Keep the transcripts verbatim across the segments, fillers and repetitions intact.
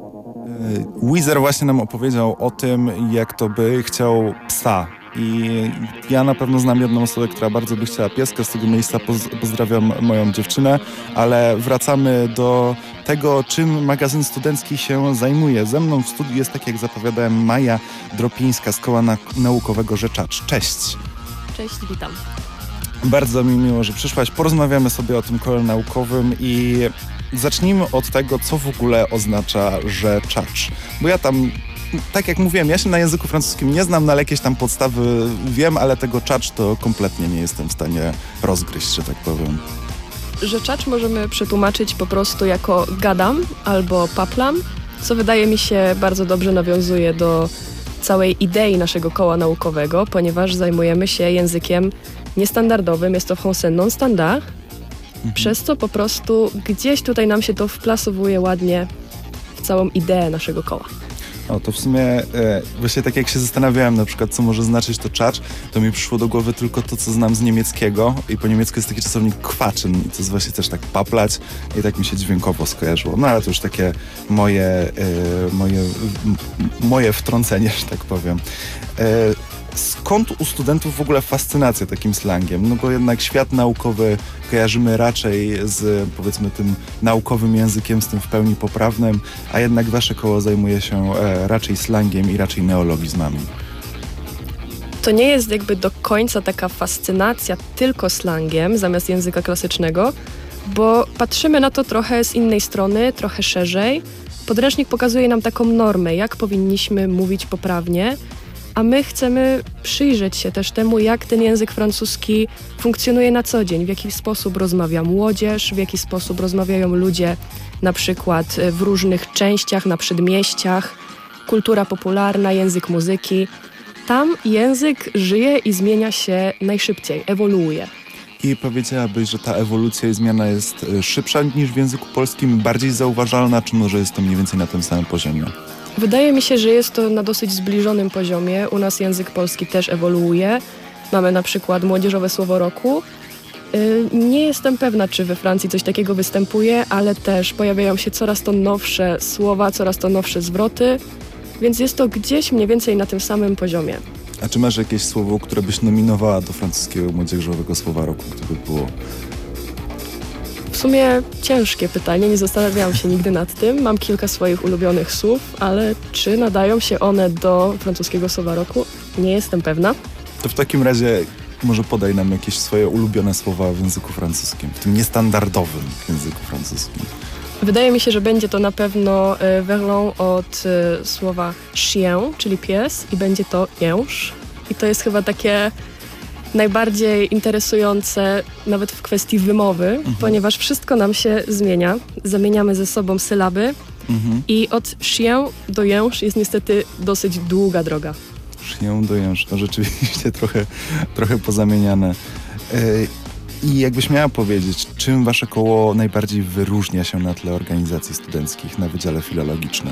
Weezer właśnie nam opowiedział o tym, jak to by chciał psa. I ja na pewno znam jedną osobę, która bardzo by chciała pieska. Z tego miejsca poz- pozdrawiam moją dziewczynę, ale wracamy do tego, czym magazyn studencki się zajmuje. Ze mną w studiu jest, tak jak zapowiadałem, Maja Dropińska z Koła Na- Naukowego Rzeczacz. Cześć. Cześć, witam. Bardzo mi miło, że przyszłaś. Porozmawiamy sobie o tym kole naukowym i zacznijmy od tego, co w ogóle oznacza rzeczacz. Bo ja tam, tak jak mówiłem, ja się na języku francuskim nie znam, no ale jakieś tam podstawy wiem, ale tego czacz to kompletnie nie jestem w stanie rozgryźć, że tak powiem. Rzeczacz możemy przetłumaczyć po prostu jako gadam albo paplam, co wydaje mi się bardzo dobrze nawiązuje do całej idei naszego koła naukowego, ponieważ zajmujemy się językiem niestandardowym, jest to français non standard, mhm. przez co po prostu gdzieś tutaj nam się to wplasowuje ładnie w całą ideę naszego koła. O, to w sumie e, właśnie tak jak się zastanawiałem na przykład, co może znaczyć to czacz, to mi przyszło do głowy tylko to, co znam z niemieckiego i po niemiecku jest taki czasownik quatschen i to jest właśnie też tak paplać i tak mi się dźwiękowo skojarzyło. No ale to już takie moje, e, moje, m, moje wtrącenie, że tak powiem. E, Skąd u studentów w ogóle fascynacja takim slangiem? No bo jednak świat naukowy kojarzymy raczej z, powiedzmy, tym naukowym językiem, z tym w pełni poprawnym, a jednak wasze koło zajmuje się e, raczej slangiem i raczej neologizmami. To nie jest jakby do końca taka fascynacja tylko slangiem zamiast języka klasycznego, bo patrzymy na to trochę z innej strony, trochę szerzej. Podręcznik pokazuje nam taką normę, jak powinniśmy mówić poprawnie, a my chcemy przyjrzeć się też temu, jak ten język francuski funkcjonuje na co dzień, w jaki sposób rozmawia młodzież, w jaki sposób rozmawiają ludzie na przykład w różnych częściach, na przedmieściach, kultura popularna, język muzyki. Tam język żyje i zmienia się najszybciej, ewoluuje. I powiedziałabyś, że ta ewolucja i zmiana jest szybsza niż w języku polskim, bardziej zauważalna, czy może jest to mniej więcej na tym samym poziomie? Wydaje mi się, że jest to na dosyć zbliżonym poziomie. U nas język polski też ewoluuje. Mamy na przykład młodzieżowe słowo roku. Nie jestem pewna, czy we Francji coś takiego występuje, ale też pojawiają się coraz to nowsze słowa, coraz to nowsze zwroty, więc jest to gdzieś mniej więcej na tym samym poziomie. A czy masz jakieś słowo, które byś nominowała do francuskiego młodzieżowego słowa roku, gdyby było? W sumie ciężkie pytanie, nie zastanawiałam się nigdy nad tym. Mam kilka swoich ulubionych słów, ale czy nadają się one do francuskiego słowa roku? Nie jestem pewna. To w takim razie może podaj nam jakieś swoje ulubione słowa w języku francuskim, w tym niestandardowym języku francuskim. Wydaje mi się, że będzie to na pewno y, verlan od y, słowa chien, czyli pies, i będzie to jęż. I to jest chyba takie najbardziej interesujące nawet w kwestii wymowy, mhm. ponieważ wszystko nam się zmienia. Zamieniamy ze sobą sylaby mhm. i od chien do jęż jest niestety dosyć długa droga. Chien do jęż, to rzeczywiście trochę, trochę pozamieniane. Yy, I jakbyś miała powiedzieć, czym wasze koło najbardziej wyróżnia się na tle organizacji studenckich na Wydziale Filologicznym?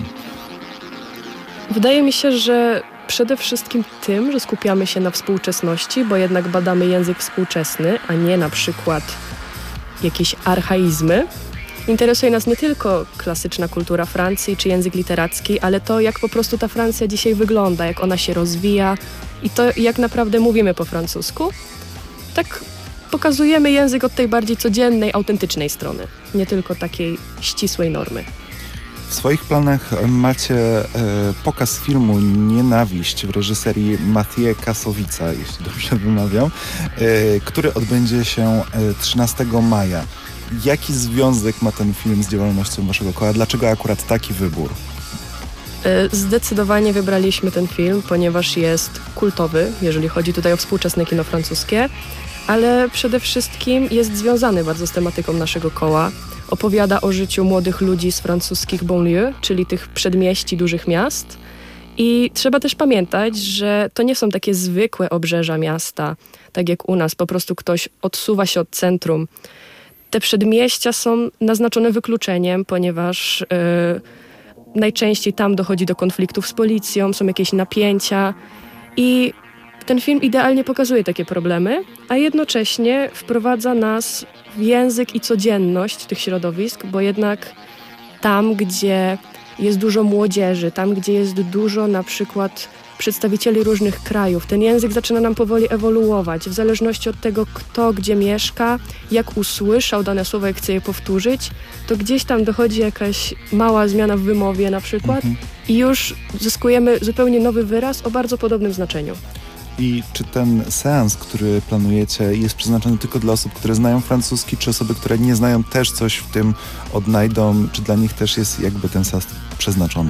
Wydaje mi się, że przede wszystkim tym, że skupiamy się na współczesności, bo jednak badamy język współczesny, a nie na przykład jakieś archaizmy. Interesuje nas nie tylko klasyczna kultura Francji czy język literacki, ale to, jak po prostu ta Francja dzisiaj wygląda, jak ona się rozwija i to, jak naprawdę mówimy po francusku. Tak pokazujemy język od tej bardziej codziennej, autentycznej strony, nie tylko takiej ścisłej normy. W swoich planach macie e, pokaz filmu Nienawiść w reżyserii Mathieu Kasowica, jeśli dobrze wymawiam, e, który odbędzie się trzynastego maja. Jaki związek ma ten film z działalnością waszego koła? Dlaczego akurat taki wybór? Zdecydowanie wybraliśmy ten film, ponieważ jest kultowy, jeżeli chodzi tutaj o współczesne kino francuskie, ale przede wszystkim jest związany bardzo z tematyką naszego koła. Opowiada o życiu młodych ludzi z francuskich banlieues, czyli tych przedmieści dużych miast. I trzeba też pamiętać, że to nie są takie zwykłe obrzeża miasta, tak jak u nas, po prostu ktoś odsuwa się od centrum. Te przedmieścia są naznaczone wykluczeniem, ponieważ yy, najczęściej tam dochodzi do konfliktów z policją, są jakieś napięcia i ten film idealnie pokazuje takie problemy, a jednocześnie wprowadza nas w język i codzienność tych środowisk, bo jednak tam, gdzie jest dużo młodzieży, tam gdzie jest dużo na przykład przedstawicieli różnych krajów. Ten język zaczyna nam powoli ewoluować w zależności od tego, kto gdzie mieszka, jak usłyszał dane słowo, jak chce je powtórzyć, to gdzieś tam dochodzi jakaś mała zmiana w wymowie na przykład Mhm. i już zyskujemy zupełnie nowy wyraz o bardzo podobnym znaczeniu. I czy ten seans, który planujecie, jest przeznaczony tylko dla osób, które znają francuski, czy osoby, które nie znają, też coś w tym odnajdą? Czy dla nich też jest jakby ten seans przeznaczony?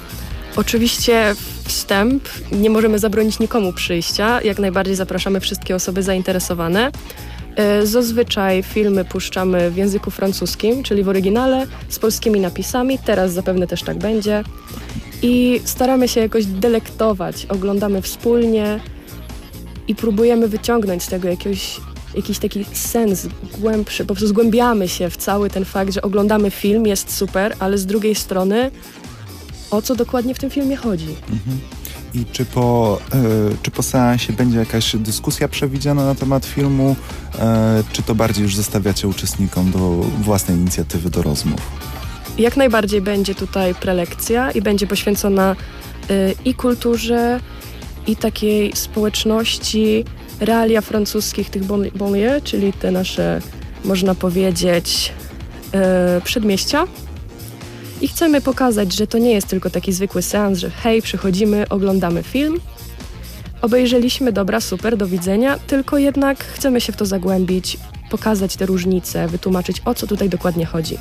Oczywiście wstęp, nie możemy zabronić nikomu przyjścia, jak najbardziej zapraszamy wszystkie osoby zainteresowane. E, Zazwyczaj filmy puszczamy w języku francuskim, czyli w oryginale, z polskimi napisami, teraz zapewne też tak będzie. I staramy się jakoś delektować, oglądamy wspólnie i próbujemy wyciągnąć z tego jakiegoś, jakiś taki sens głębszy, po prostu zgłębiamy się w cały ten fakt, że oglądamy film, jest super, ale z drugiej strony o co dokładnie w tym filmie chodzi. Mhm. I czy po, e, czy po seansie będzie jakaś dyskusja przewidziana na temat filmu, e, czy to bardziej już zostawiacie uczestnikom do własnej inicjatywy, do rozmów? Jak najbardziej będzie tutaj prelekcja i będzie poświęcona y, i kulturze, i takiej społeczności, realia francuskich, tych bon- banlieue, czyli te nasze, można powiedzieć, y, przedmieścia. I chcemy pokazać, że to nie jest tylko taki zwykły seans, że hej, przychodzimy, oglądamy film, obejrzeliśmy, dobra, super, do widzenia, tylko jednak chcemy się w to zagłębić, pokazać te różnice, wytłumaczyć, o co tutaj dokładnie chodzi.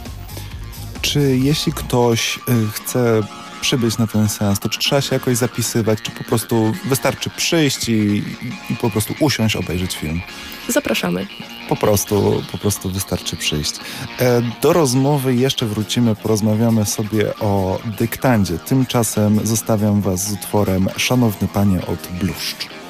Czy jeśli ktoś y, chce przybyć na ten seans, to czy trzeba się jakoś zapisywać, czy po prostu wystarczy przyjść i, i po prostu usiąść, obejrzeć film? Zapraszamy. Po prostu, po prostu wystarczy przyjść. E, do rozmowy jeszcze wrócimy, porozmawiamy sobie o dyktandzie. Tymczasem zostawiam was z utworem Szanowny Panie od Bluszcz.